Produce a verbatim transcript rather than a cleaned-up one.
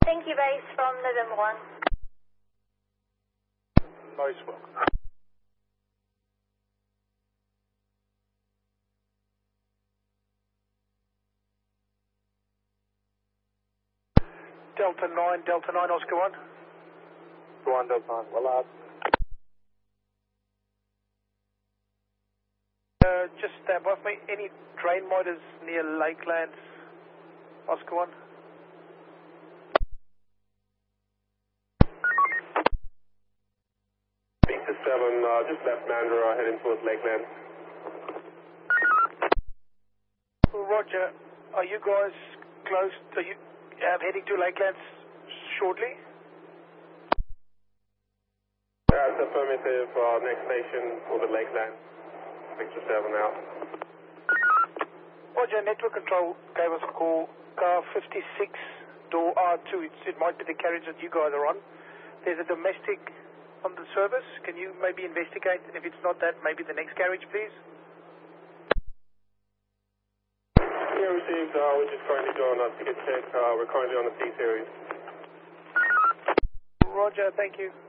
Thank you, base from November one. Most welcome. Delta nine, Delta nine, Oscar one. one, Delta nine, well, Uh, just stand by for me. Any drain motors near Lakelands, Oscar one? Victor seven, uh, just left Mandurah, heading towards Lakeland. Roger. Are you guys close? Are you uh, heading to Lakelands shortly? That's affirmative, uh, next station for the Lakeland. Victor seven out. Roger, network control gave us a call. Car fifty-six, door R two. It's, it might be the carriage that you guys are on. There's a domestic on the service. Can you maybe investigate? And if it's not that, maybe the next carriage, please? Yeah, received. Uh, we're just currently doing a ticket check. Uh, we're currently on the C series. Roger, thank you.